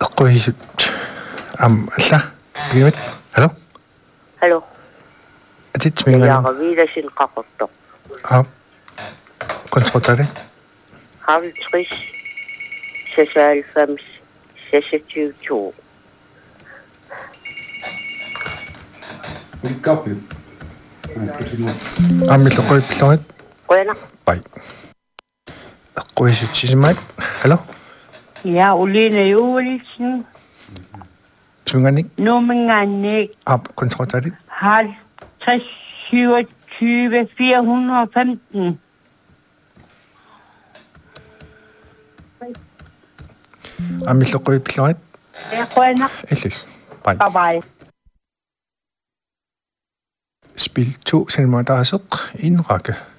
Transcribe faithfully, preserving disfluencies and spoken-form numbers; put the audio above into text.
Aquisut. Am alla. Givet. Hallo. Hallo. Atit mingan. Jeg er videre sin kakotto. Ab. Kontrollere. halvtreds, seksoghalvfems, seksogtyve, to. Kapi. Amil qoipillorit. Qena. Pai. Aquisut sisimait. Hallo. Ja, Oline Juelsen. Tvinganik. Nummerganik. Ab kontrollere. halvtreds, syvogtyve, fire hundrede og femten. Amil qoipillorit. Ja, Qena. Ellis. Pai. Bye bye. Spil to centimeter asuk. En række.